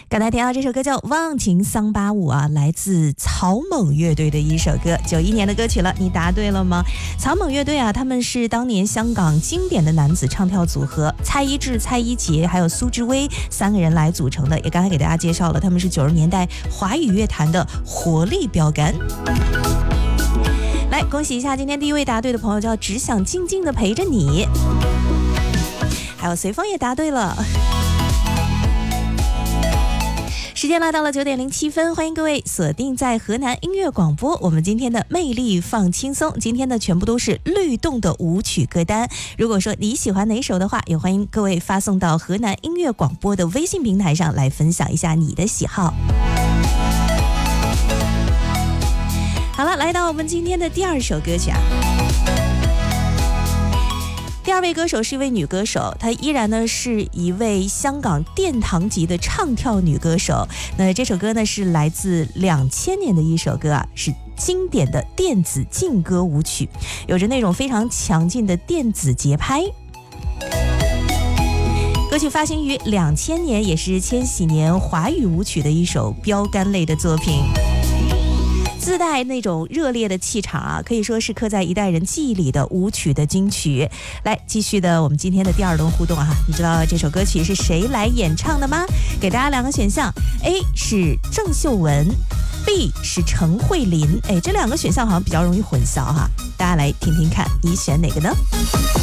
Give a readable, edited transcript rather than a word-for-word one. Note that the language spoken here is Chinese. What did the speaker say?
刚才听到这首歌叫《忘情桑巴舞》啊，来自草蜢乐队的一首歌，91年的歌曲了，你答对了吗？草蜢乐队啊，他们是当年香港经典的男子唱跳组合，蔡一智、蔡一杰还有苏志威3个人来组成的，也刚才给大家介绍了，他们是90年代华语乐坛的活力标杆。来，恭喜一下今天第一位答对的朋友，叫只想静静的陪着你，还有随风也答对了。时间来到了9点07分，欢迎各位锁定在河南音乐广播，我们今天的魅力放轻松，今天的全部都是律动的舞曲歌单。如果说你喜欢哪首的话，也欢迎各位发送到河南音乐广播的微信平台上来分享一下你的喜好。好了，来到我们今天的第2首歌曲啊。第2位歌手是一位女歌手，她依然呢是一位香港殿堂级的唱跳女歌手。那这首歌呢是来自2000年的一首歌啊，是经典的电子劲歌舞曲，有着那种非常强劲的电子节拍。歌曲发行于2000年，也是千禧年华语舞曲的一首标杆类的作品。自带那种热烈的气场啊，可以说是刻在一代人记忆里的舞曲的金曲。来，继续的我们今天的第2轮互动啊，你知道这首歌曲是谁来演唱的吗？给大家2个选项 ，A 是郑秀文， B 是陈慧琳。这2个选项好像比较容易混淆哈，大家来听听看，你选哪个呢？